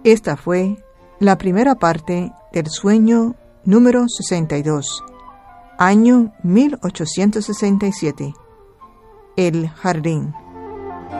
Esta fue la primera parte del sueño número 62, año 1867. El jardín.